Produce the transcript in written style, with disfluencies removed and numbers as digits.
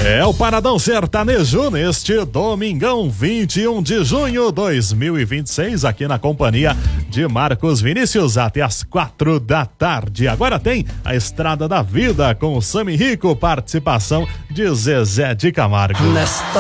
É o Paradão Sertanejo neste domingão 21 de junho 2026, aqui na companhia de Marcos Vinícius até as 4 da tarde. Agora tem a Estrada da Vida com o Sami Rico, participação de Zezé de Camargo.